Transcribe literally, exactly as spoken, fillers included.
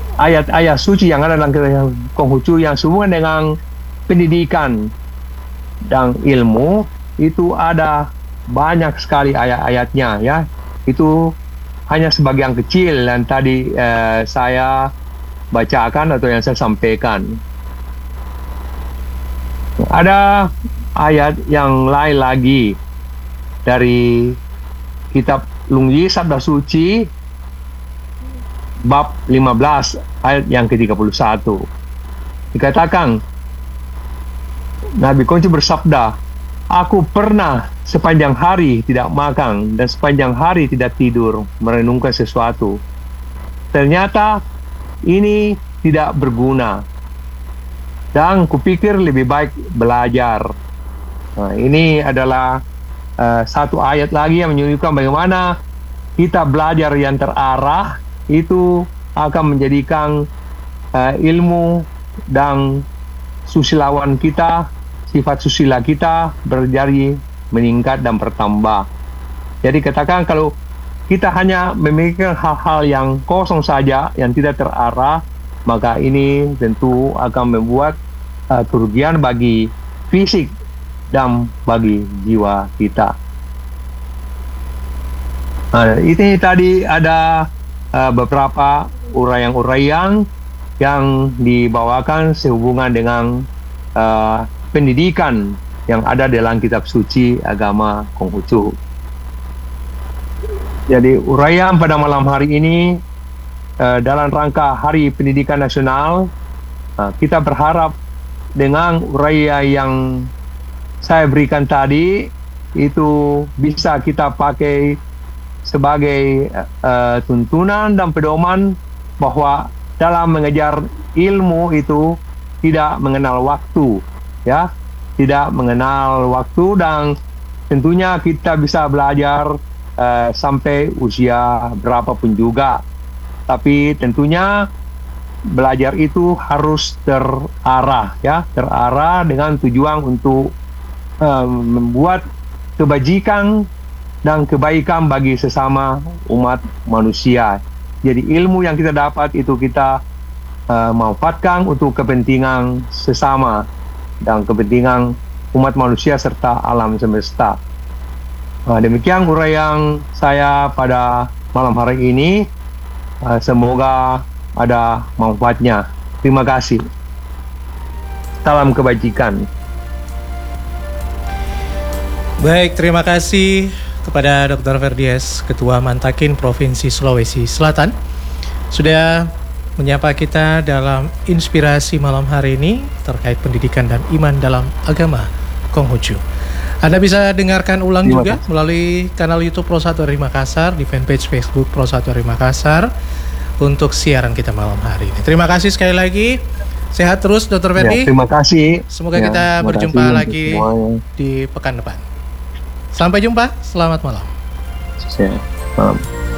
ayat-ayat suci yang ada dalam kitab Konghucu yang sehubungan dengan pendidikan dan ilmu, itu ada banyak sekali ayat-ayatnya ya. Itu hanya sebagian kecil yang tadi eh, saya bacakan atau yang saya sampaikan. Ada ayat yang lain lagi dari kitab Lungyi Sabda Suci bab lima belas ayat yang ke tiga puluh satu. Dikatakan, Nabi Konghucu bersabda, "Aku pernah sepanjang hari tidak makan dan sepanjang hari tidak tidur merenungkan sesuatu. Ternyata ini tidak berguna. Dan kupikir lebih baik belajar." Nah, ini adalah uh, satu ayat lagi yang menunjukkan bagaimana kita belajar yang terarah itu akan menjadikan uh, ilmu dan susilawan kita, sifat susila kita berjari meningkat dan bertambah. Jadi katakan kalau kita hanya memikirkan hal-hal yang kosong saja, yang tidak terarah, maka ini tentu akan membuat uh, kerugian bagi fisik dan bagi jiwa kita. Nah, ini tadi ada uh, beberapa uraian-uraian yang dibawakan sehubungan dengan uh, pendidikan yang ada dalam kitab suci agama Konghucu. Jadi uraian pada malam hari ini uh, dalam rangka Hari Pendidikan Nasional, uh, kita berharap dengan uraian yang saya berikan tadi itu bisa kita pakai sebagai uh, tuntunan dan pedoman bahwa dalam mengejar ilmu itu tidak mengenal waktu, ya, tidak mengenal waktu, dan tentunya kita bisa belajar uh, sampai usia berapapun juga. Tapi tentunya belajar itu harus terarah, ya, terarah dengan tujuan untuk uh, membuat kebajikan dan kebaikan bagi sesama umat manusia. Jadi ilmu yang kita dapat itu kita uh, manfaatkan untuk kepentingan sesama dan kepentingan umat manusia serta alam semesta. Uh, demikian uraian saya pada malam hari ini. Uh, semoga ada manfaatnya. Terima kasih. Salam kebajikan. Baik, terima kasih kepada doktor Ferdies, Ketua Mantakin Provinsi Sulawesi Selatan, sudah menyapa kita dalam inspirasi malam hari ini terkait pendidikan dan iman dalam agama Konghucu. Anda bisa dengarkan ulang Terima juga kasih. melalui kanal YouTube Pro satu R I Makassar, di fanpage Facebook Pro satu R I Makassar untuk siaran kita malam hari ini. Terima kasih sekali lagi. Sehat terus dokter Ferdi. Ya, terima kasih. Semoga ya, kita berjumpa lagi semuanya. di pekan depan. Sampai jumpa, selamat malam. Ya, malam.